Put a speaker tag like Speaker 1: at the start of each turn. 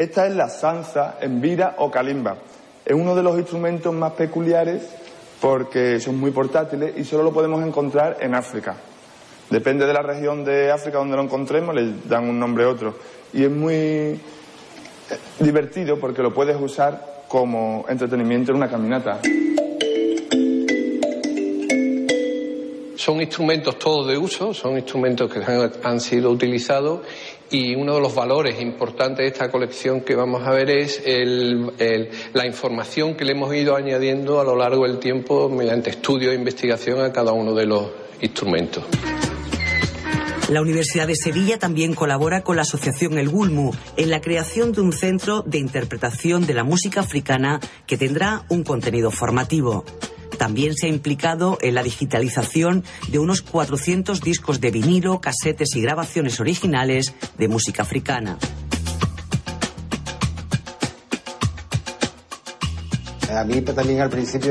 Speaker 1: Esta es la sanza, embira o calimba. Es uno de los instrumentos más peculiares porque son muy portátiles y solo lo podemos encontrar en África. Depende de la región de África donde lo encontremos, le dan un nombre u otro. Y es muy divertido porque lo puedes usar como entretenimiento en una caminata.
Speaker 2: Son instrumentos todos de uso, son instrumentos que han sido utilizados, y uno de los valores importantes de esta colección que vamos a ver es la información que le hemos ido añadiendo a lo largo del tiempo mediante estudio e investigación a cada uno de los instrumentos.
Speaker 3: La Universidad de Sevilla también colabora con la asociación El Gulmu en la creación de un centro de interpretación de la música africana que tendrá un contenido formativo. También se ha implicado en la digitalización de unos 400 discos de vinilo, casetes y grabaciones originales de música africana.
Speaker 4: A mí también al principio